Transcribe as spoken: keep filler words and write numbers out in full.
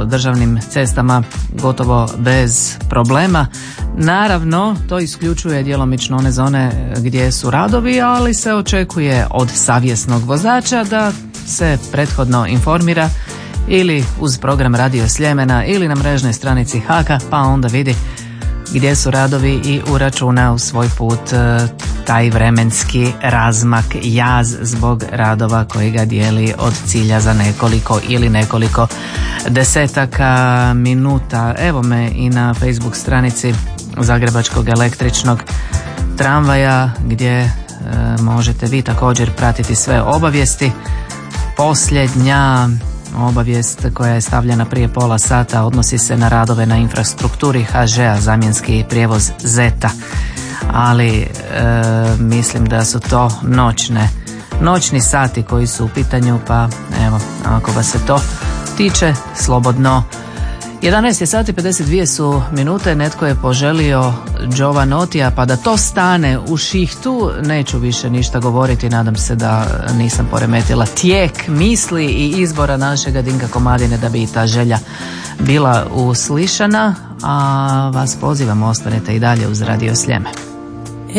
državnim cestama gotovo bez problema. Naravno, to isključuje djelomično one zone gdje su radovi, ali se očekuje od savjesnog vozača da se prethodno informira ili uz program Radio Sljemena ili na mrežnoj stranici Haka, pa onda vidi gdje su radovi i uračuna u svoj put taj vremenski razmak, jaz zbog radova koji ga dijeli od cilja za nekoliko ili nekoliko desetaka minuta. Evo me i na Facebook stranici Zagrebačkog električnog tramvaja gdje e, možete vi također pratiti sve obavijesti. Posljednja obavijest koja je stavljena prije pola sata odnosi se na radove na infrastrukturi ha žea, zamjenski prijevoz Zeta, ali e, mislim da su to noćne noćni sati koji su u pitanju, pa evo, ako vas se to tiče, slobodno. jedanaest sati pedeset dvije su minute, netko je poželio Giovanotija, pa da to stane u šihtu. Neću više ništa govoriti, nadam se da nisam poremetila tijek misli i izbora našega Dinka Komadine da bi i ta želja bila uslišana, a vas pozivam, ostanete i dalje uz Radio Sljeme.